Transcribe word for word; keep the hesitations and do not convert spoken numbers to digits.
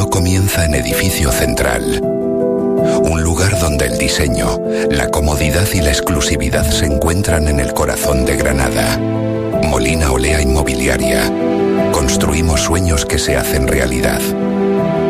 Todo comienza en Edificio Central. Un lugar donde el diseño, la comodidad y la exclusividad se encuentran en el corazón de Granada. Molina Olea Inmobiliaria. Construimos sueños que se hacen realidad.